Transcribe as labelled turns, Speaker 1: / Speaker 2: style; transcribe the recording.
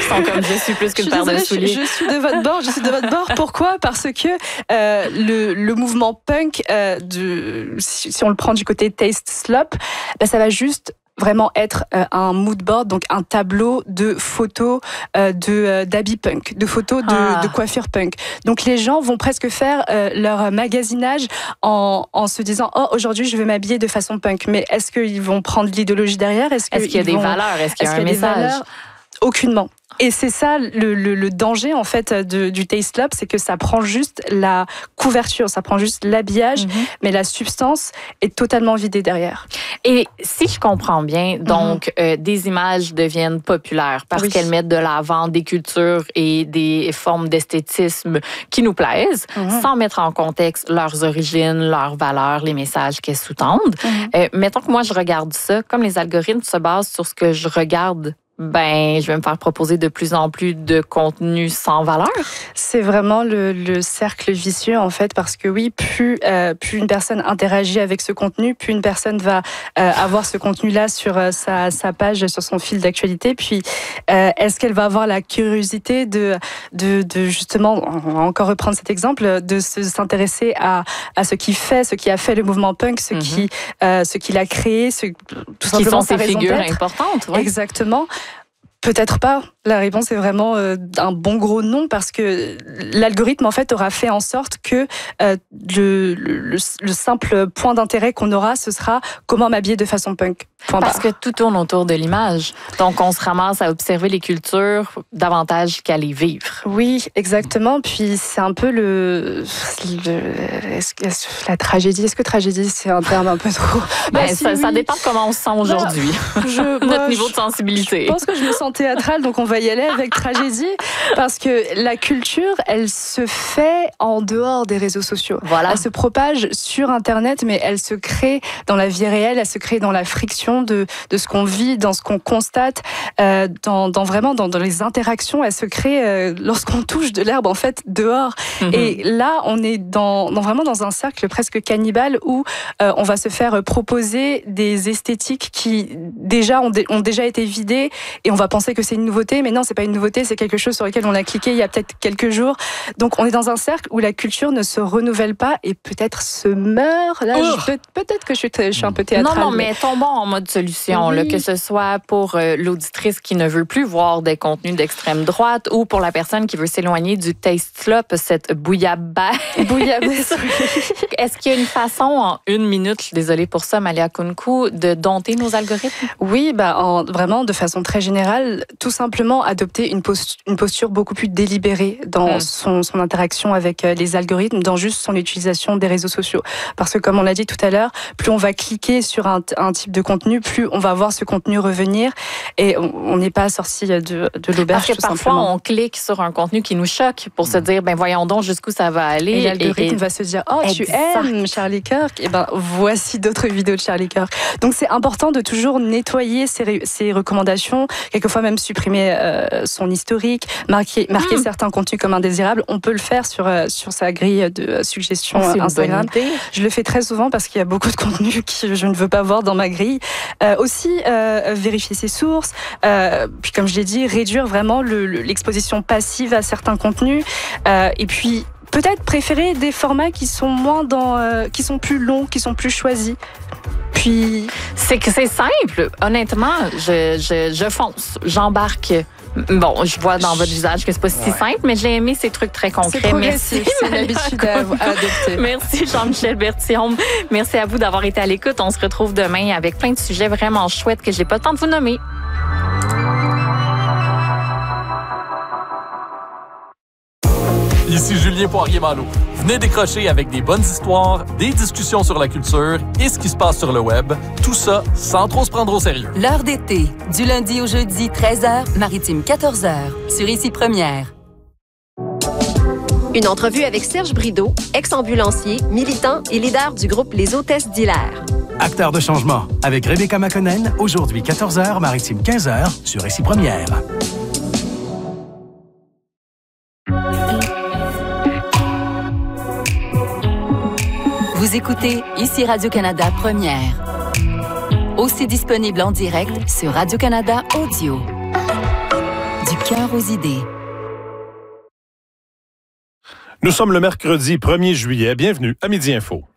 Speaker 1: sont comme je suis plus qu'une paire de souliers.
Speaker 2: Je suis de votre bord. Pourquoi? Parce que le mouvement punk, si on le prend du côté Taste Slop, ça va juste vraiment être un mood board, donc un tableau de photos d'habits punk, de photos de coiffure punk. Donc les gens vont presque faire leur magasinage en se disant aujourd'hui je vais m'habiller de façon punk. Mais est-ce qu'ils vont prendre l'idéologie derrière? Est-ce
Speaker 1: qu'il y a des valeurs? Est-ce qu'il y a un message?
Speaker 2: Aucunement. Et c'est ça le danger en fait du Taste Lab, c'est que ça prend juste la couverture, ça prend juste l'habillage, mais la substance est totalement vidée derrière.
Speaker 1: Et si je comprends bien, donc des images deviennent populaires parce qu'elles mettent de l'avant des cultures et des formes d'esthétisme qui nous plaisent, sans mettre en contexte leurs origines, leurs valeurs, les messages qu'elles sous-tendent. Mettons que moi je regarde ça, comme les algorithmes se basent sur ce que je regarde, je vais me faire proposer de plus en plus de contenu sans valeur.
Speaker 2: C'est vraiment le cercle vicieux, en fait, parce que oui, plus une personne interagit avec ce contenu, plus une personne va avoir ce contenu-là sur sa page, sur son fil d'actualité. Puis, est-ce qu'elle va avoir la curiosité de justement, on va encore reprendre cet exemple, de s'intéresser à ce qui a fait le mouvement punk, ce qui l'a créé, tout simplement
Speaker 1: qui sont ses figures importantes. Ouais.
Speaker 2: Exactement. Peut-être pas. La réponse est vraiment un bon gros non, parce que l'algorithme en fait aura fait en sorte que le simple point d'intérêt qu'on aura, ce sera comment m'habiller de façon punk.
Speaker 1: Parce que tout tourne autour de l'image. Donc on se ramasse à observer les cultures davantage qu'à les vivre.
Speaker 2: Oui, exactement. Puis c'est un peu la tragédie. Est-ce que tragédie c'est un terme un peu trop?
Speaker 1: Ça dépend de comment on se sent aujourd'hui. Notre niveau de sensibilité.
Speaker 2: Je pense que je me sens théâtrale, donc on va y aller avec tragédie, parce que la culture, elle se fait en dehors des réseaux sociaux.
Speaker 1: Voilà.
Speaker 2: Elle se propage sur Internet, mais elle se crée dans la vie réelle, elle se crée dans la friction de ce qu'on vit, dans ce qu'on constate, dans les interactions. Elle se crée lorsqu'on touche de l'herbe, en fait, dehors. Et là, on est vraiment dans un cercle presque cannibale où on va se faire proposer des esthétiques qui déjà ont déjà été vidées, et on va penser que c'est une nouveauté, mais non, c'est pas une nouveauté, c'est quelque chose sur lequel on a cliqué il y a peut-être quelques jours. Donc on est dans un cercle où la culture ne se renouvelle pas et peut-être se meurt. Là, peut-être que je suis un peu théâtrale.
Speaker 1: Non, mais tombons en mode solution, là, que ce soit pour l'auditrice qui ne veut plus voir des contenus d'extrême droite ou pour la personne qui veut s'éloigner du taste slop, cette bouillabaisse. Est-ce qu'il y a une façon, en 1 minute, je suis désolée pour ça, Malia Kounkou, de dompter nos algorithmes?
Speaker 2: Oui, vraiment de façon très générale, tout simplement adopter une posture beaucoup plus délibérée dans son interaction avec les algorithmes, dans juste son utilisation des réseaux sociaux. Parce que comme on l'a dit tout à l'heure, plus on va cliquer sur un type de contenu, plus on va voir ce contenu revenir, et on n'est pas sorti de l'auberge.
Speaker 1: Parce que parfois on clique sur un contenu qui nous choque pour se dire voyons donc jusqu'où ça va aller.
Speaker 2: Et l'algorithme va se dire tu aimes Charlie Kirk, et voici d'autres vidéos de Charlie Kirk. Donc c'est important de toujours nettoyer ses recommandations, quelquefois même supprimer son historique, marquer certains contenus comme indésirables. On peut le faire sur sa grille de suggestions Instagram. Je le fais très souvent parce qu'il y a beaucoup de contenus que je ne veux pas voir dans ma grille. Aussi, vérifier ses sources. Puis comme je l'ai dit, réduire vraiment l'exposition passive à certains contenus. Et puis peut-être préférer des formats qui sont qui sont plus longs, qui sont plus choisis. Puis
Speaker 1: c'est simple. Honnêtement, je fonce, j'embarque. Bon, je vois dans votre visage que c'est pas si simple, mais j'ai aimé ces trucs très concrets. Merci.
Speaker 2: C'est l'habitude à adopter.
Speaker 1: Merci Jean-Michel Berthiaume. Merci à vous d'avoir été à l'écoute. On se retrouve demain avec plein de sujets vraiment chouettes que j'ai pas le temps de vous nommer.
Speaker 3: Ici Julien Poirier-Malo. Venez décrocher avec des bonnes histoires, des discussions sur la culture et ce qui se passe sur le web. Tout ça sans trop se prendre au sérieux.
Speaker 4: L'heure d'été, du lundi au jeudi, 13h, maritime 14h, sur Ici Première.
Speaker 5: Une entrevue avec Serge Brideau, ex-ambulancier, militant et leader du groupe Les Hôtesses d'Hilaire.
Speaker 6: Acteur de changement, avec Rebecca Makonnen, aujourd'hui 14h, maritime 15h, sur Ici Première.
Speaker 4: Vous écoutez Ici Radio-Canada Première. Aussi disponible en direct sur Radio-Canada Audio. Du cœur aux idées.
Speaker 7: Nous sommes le mercredi 1er juillet. Bienvenue à Midi Info.